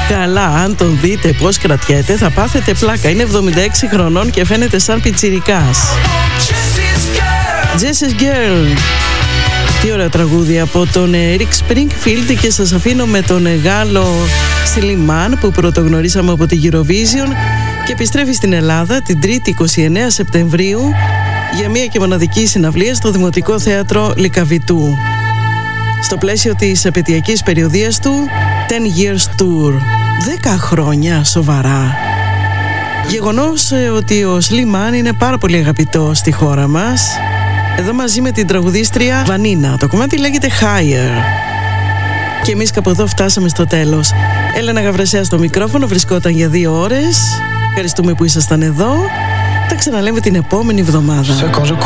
Καλά, αν τον δείτε πως κρατιέται θα πάθετε πλάκα. Είναι 76 χρονών και φαίνεται σαν πιτσιρικάς. Jessie's Girl. Τι ωραίο τραγούδι από τον Rick Springfield. Και σας αφήνω με τον Γάλλο Σιλιμάν που πρωτογνωρίσαμε από τη Eurovision και επιστρέφει στην Ελλάδα την 3η 29 Σεπτεμβρίου για μία και μοναδική συναυλία στο Δημοτικό Θέατρο Λυκαβητού στο πλαίσιο της επαιτειακής περιοδίας του 10 Years Tour. 10 χρόνια, σοβαρά. Γεγονός ότι ο Σλίμαν είναι πάρα πολύ αγαπητός στη χώρα μας. Εδώ μαζί με την τραγουδίστρια Βανίνα. Το κομμάτι λέγεται Higher. Και εμείς κάπου εδώ φτάσαμε στο τέλος. Έλενα Γαβρεσέα στο μικρόφωνο, βρισκόταν για 2 ώρες. Ευχαριστούμε που ήσασταν εδώ. Τα ξαναλέμε την επόμενη εβδομάδα.